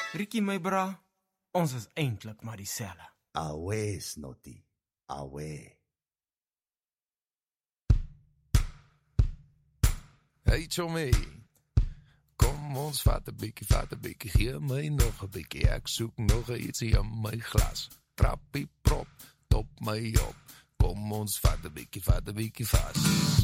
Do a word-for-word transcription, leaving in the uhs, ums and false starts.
Rikkie, my bra, ons is eintlik maar dieselfde. Away, Snotty, away. Hey Tommy, kom ons vat 'n bietjie, vat 'n bietjie, gee my nog 'n bietjie, ek soek nog ietsie in my glas. Trappie prop, top my op, kom ons vat 'n bietjie, vat 'n bietjie vas.